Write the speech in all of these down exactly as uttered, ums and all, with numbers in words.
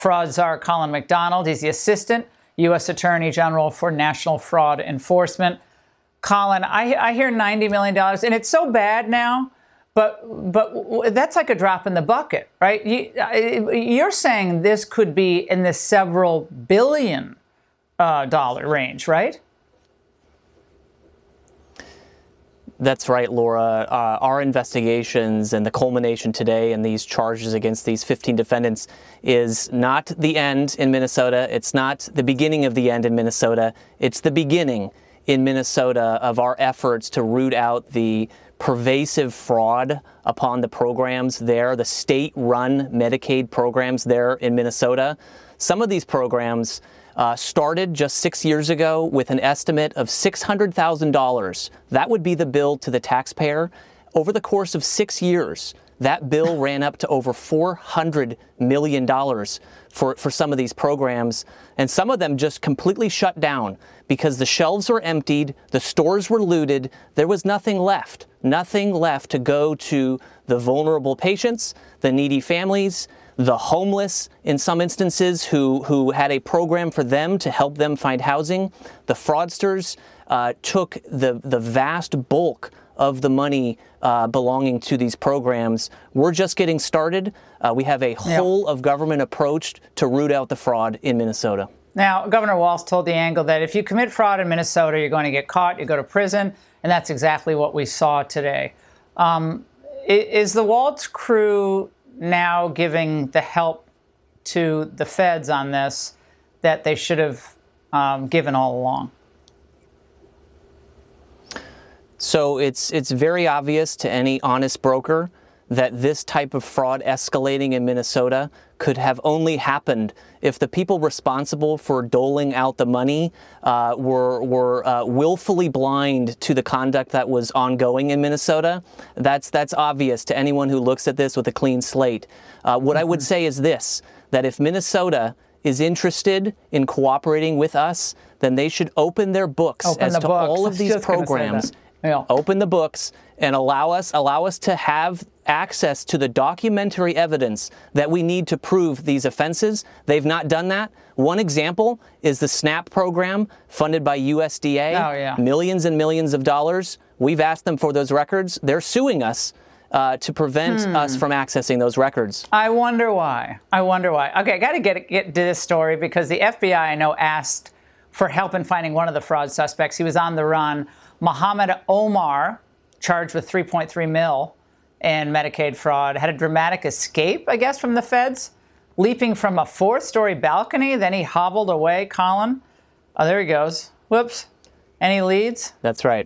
fraud czar Colin McDonald. He's the Assistant U S Attorney General for National Fraud Enforcement. Colin, I, I hear ninety million dollars, and it's so bad now, but but that's like a drop in the bucket, right? You, you're saying this could be in the several billion uh, dollar range, right? That's right, Laura. Uh, our investigations and the culmination today and these charges against these fifteen defendants is not the end in Minnesota. It's not the beginning of the end in Minnesota. It's the beginning in Minnesota of our efforts to root out the pervasive fraud upon the programs there, the state-run Medicaid programs there in Minnesota. Some of these programs Uh, started just six years ago with an estimate of six hundred thousand dollars. That would be the bill to the taxpayer. Over the course of six years, that bill ran up to over four hundred million dollars for, for some of these programs. And some of them just completely shut down because the shelves were emptied, the stores were looted, there was nothing left. Nothing left to go to the vulnerable patients, the needy families, the homeless in some instances who, who had a program for them to help them find housing. The fraudsters uh, took the, the vast bulk of the money uh, belonging to these programs. We're just getting started. Uh, we have a whole of government approach to root out the fraud in Minnesota. Now, Governor Walz told the Angle that if you commit fraud in Minnesota, you're going to get caught, you go to prison, and that's exactly what we saw today. Um, is the Walz crew now giving the help to the feds on this that they should have um, given all along? So it's it's very obvious to any honest broker that this type of fraud escalating in Minnesota could have only happened if the people responsible for doling out the money uh, were, were uh, willfully blind to the conduct that was ongoing in Minnesota. That's, that's obvious to anyone who looks at this with a clean slate. Uh, what I would say is this, that if Minnesota is interested in cooperating with us, then they should open their books open as the to books. all of these programs. Yeah. Open the books and allow us allow us to have access to the documentary evidence that we need to prove these offenses. They've not done that. One example is the SNAP program funded by U S D A. Oh, yeah. Millions and millions of dollars. We've asked them for those records. They're suing us uh, to prevent hmm. us from accessing those records. I wonder why. I wonder why. Okay, I got to get get to this story because the F B I, I know, asked for help in finding one of the fraud suspects. He was on the run. Mohammed Omar, charged with three point three mil in Medicaid fraud, had a dramatic escape, I guess, from the feds, leaping from a fourth-story balcony. Then he hobbled away, Colin. Oh, there he goes. Whoops. Any leads? That's right.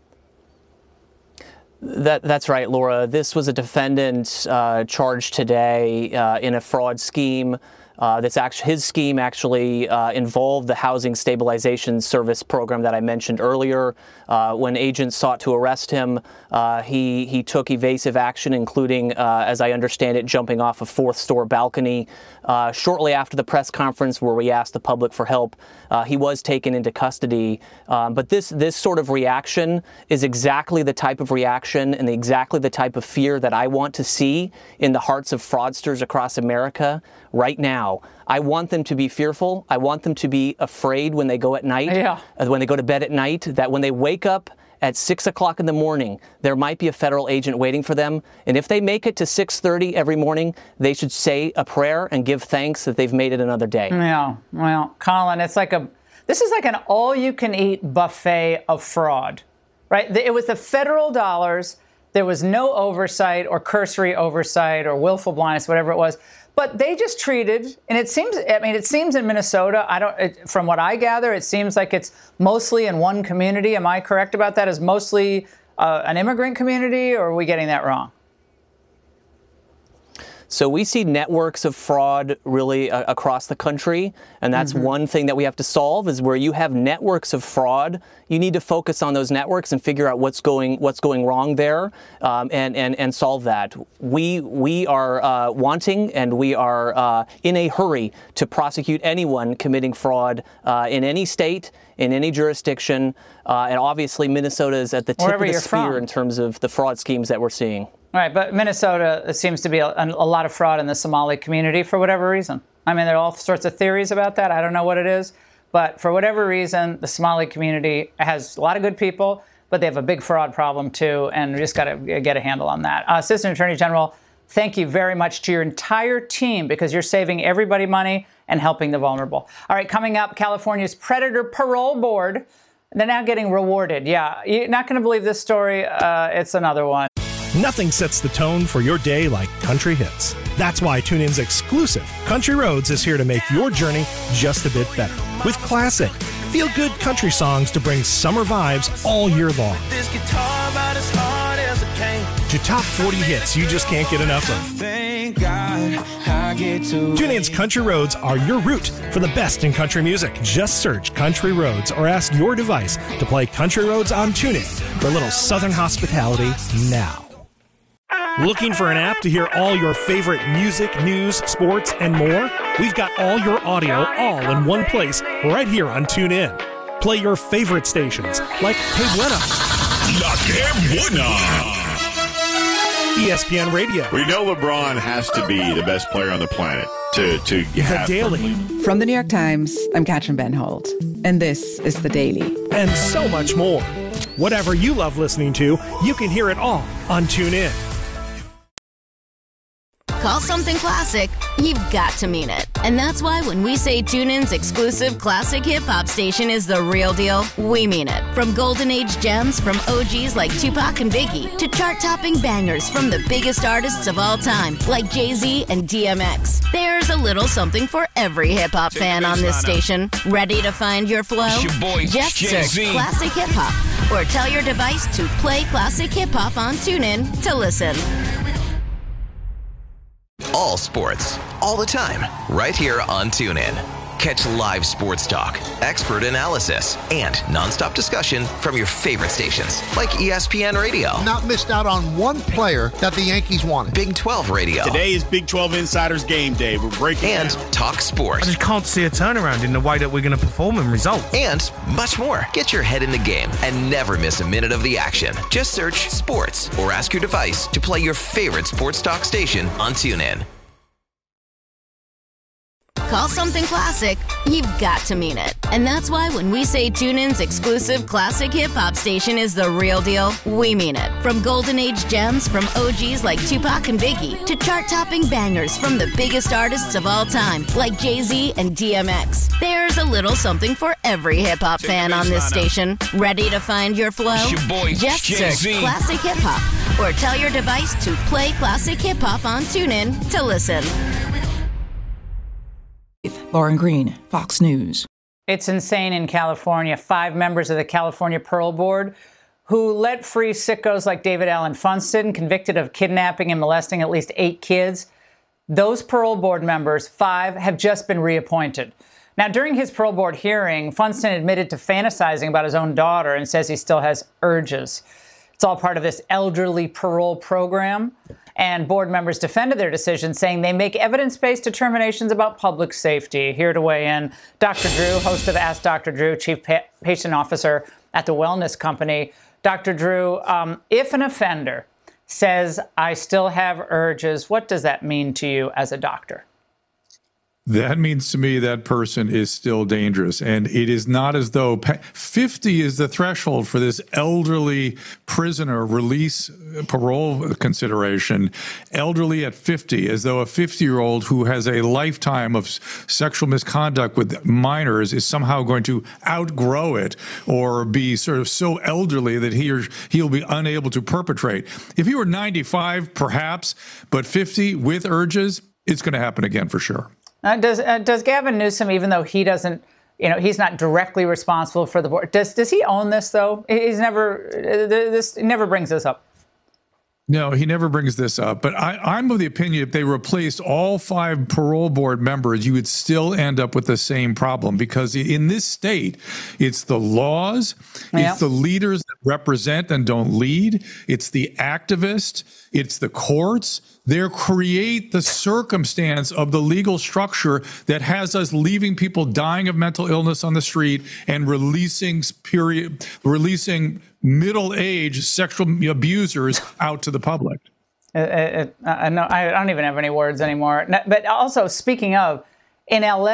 That, that's right, Laura. This was a defendant uh, charged today uh, in a fraud scheme. Uh, that's actually his scheme actually uh, involved the Housing Stabilization Service program that I mentioned earlier. Uh, when agents sought to arrest him, uh, he he took evasive action, including, uh, as I understand it, jumping off a fourth-story balcony. Uh, shortly after the press conference where we asked the public for help, uh, he was taken into custody. Um, but this this sort of reaction is exactly the type of reaction and exactly the type of fear that I want to see in the hearts of fraudsters across America right now. I want them to be fearful. I want them to be afraid when they go at night, yeah. when they go to bed at night, that when they wake up at six o'clock in the morning, there might be a federal agent waiting for them. And if they make it to six thirty every morning, they should say a prayer and give thanks that they've made it another day. Yeah, well, Colin, it's like a, this is like an all-you-can-eat buffet of fraud, right? It was the federal dollars. There was no oversight or cursory oversight or willful blindness, whatever it was. But they just treated, and it seems, I mean, it seems in Minnesota, I don't, it, from what I gather, it seems like it's mostly in one community. Am I correct about that? Is mostly uh, an immigrant community, or are we getting that wrong? So we see networks of fraud really uh, across the country, and that's mm-hmm. one thing that we have to solve is where you have networks of fraud, you need to focus on those networks and figure out what's going what's going wrong there, um, and and and solve that. We we are uh, wanting and we are uh, in a hurry to prosecute anyone committing fraud uh, in any state, in any jurisdiction, uh, and obviously Minnesota is at the tip Wherever of the you're sphere from. in terms of the fraud schemes that we're seeing. All right, but Minnesota seems to be a, a lot of fraud in the Somali community for whatever reason. I mean, there are all sorts of theories about that. I don't know what it is. But for whatever reason, the Somali community has a lot of good people, but they have a big fraud problem, too. And we just got to get a handle on that. Uh, Assistant Attorney General, thank you very much to your entire team, because you're saving everybody money and helping the vulnerable. All right, coming up, California's Predator Parole Board. They're now getting rewarded. Yeah, you're not going to believe this story. Uh, it's another one. Nothing sets the tone for your day like country hits. That's why TuneIn's exclusive Country Roads is here to make your journey just a bit better. With classic, feel-good country songs to bring summer vibes all year long. This guitar about as hard as it can. To top forty hits you just can't get enough of. Thank God I get to TuneIn's Country Roads are your route for the best in country music. Just search Country Roads or ask your device to play Country Roads on TuneIn for a little Southern hospitality now. Looking for an app to hear all your favorite music, news, sports, and more? We've got all your audio all in one place right here on TuneIn. Play your favorite stations like Hey Buena, La Que Buena, E S P N Radio, we know LeBron has to be the best player on the planet to, to The have Daily, From the New York Times, I'm Katrin Benholt, and this is The Daily. and so much more. Whatever you love listening to, you can hear it all on TuneIn. Call something classic, you've got to mean it. And that's why when we say TuneIn's exclusive classic hip-hop station is the real deal, we mean it. From golden age gems from O Gs like Tupac and Biggie to chart-topping bangers from the biggest artists of all time like Jay-Z and D M X. There's a little something for every hip-hop fan on this station. Ready to find your flow? It's your boy, Just search Jay-Z. Classic Hip Hop or tell your device to play Classic Hip Hop on TuneIn to listen. All sports, all the time, right here on TuneIn. Catch live sports talk, expert analysis, and nonstop discussion from your favorite stations like E S P N Radio, Not missed out on one player that the Yankees wanted. Big twelve Radio, Today is Big twelve Insiders Game Day. We're breaking and down. Talk Sport, I just can't see a turnaround in the way that we're going to perform and result. and much more. Get your head in the game and never miss a minute of the action. Just search Sports or ask your device to play your favorite sports talk station on TuneIn. Call something classic, you've got to mean it. And that's why when we say TuneIn's exclusive classic hip-hop station is the real deal, we mean it. From golden age gems from O Gs like Tupac and Biggie to chart-topping bangers from the biggest artists of all time like Jay-Z and D M X. There's a little something for every hip-hop fan on this station. Ready to find your flow? It's your boy, Just search Jay-Z. Classic Hip Hop or tell your device to play Classic Hip Hop on TuneIn to listen. Lauren Green, Fox News. It's insane in California. Five members of the California Parole Board who let free sickos like David Allen Funston, convicted of kidnapping and molesting at least eight kids. Those parole board members, five, have just been reappointed. Now, during his parole board hearing, Funston admitted to fantasizing about his own daughter and says he still has urges. It's all part of this elderly parole program. And board members defended their decision, saying they make evidence-based determinations about public safety. Here to weigh in, Doctor Drew, host of Ask Doctor Drew, Chief pa- Patient Officer at the Wellness Company. Doctor Drew, um, if an offender says, I still have urges, what does that mean to you as a doctor? That means to me that person is still dangerous. And it is not as though fifty is the threshold for this elderly prisoner release parole consideration. Elderly at fifty, as though a fifty-year-old who has a lifetime of sexual misconduct with minors is somehow going to outgrow it or be sort of so elderly that he or he'll be unable to perpetrate. If he were ninety-five, perhaps, but fifty with urges, it's going to happen again for sure. Uh, does uh, does Gavin Newsom, even though he doesn't, you know, he's not directly responsible for the board, does does he own this though? He's never uh, this he never brings this up. No, he never brings this up. But I, I'm of the opinion if they replaced all five parole board members, you would still end up with the same problem, because in this state, it's the laws, Yeah. it's the leaders that represent and don't lead, it's the activists, it's the courts. They create the circumstance of the legal structure that has us leaving people dying of mental illness on the street and releasing period, releasing middle-aged sexual abusers out to the public. Uh, uh, uh, no, I don't even have any words anymore. No, but also, speaking of, in L A.